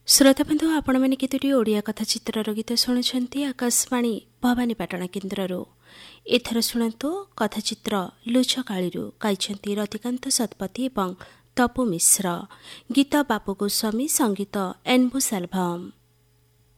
ଶ୍ରୋତାବନ୍ଧୁ ଆପଣମାନେ କେତୋଟି ଓଡ଼ିଆ କଥାଚିତ୍ରର ଗୀତ ଶୁଣୁଛନ୍ତି ଆକାଶବାଣୀ ଭବାନୀପାଟଣା କେନ୍ଦ୍ରରୁ। ଏଥର ଶୁଣନ୍ତୁ କଥାଚିତ୍ର ଲୁଚକାଳିରୁ ଗାଇଛନ୍ତି ରତିକାନ୍ତ ଶତପଥୀ ଏବଂ ତପୁ ମିଶ୍ର। ଗୀତ ବାପୁ ଗୋସ୍ୱାମୀ, ସଙ୍ଗୀତ ଏନ୍ଭୁ ସାଲ୍ଭମ୍।